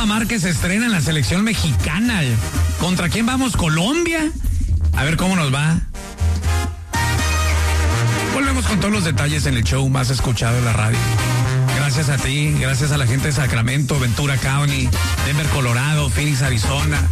Rafa Márquez se estrena en la selección mexicana. ¿Contra quién vamos? ¿Colombia? A ver cómo nos va. Volvemos con todos los detalles en el show más escuchado de la radio. Gracias a ti, gracias a la gente de Sacramento, Ventura County, Denver, Colorado, Phoenix, Arizona,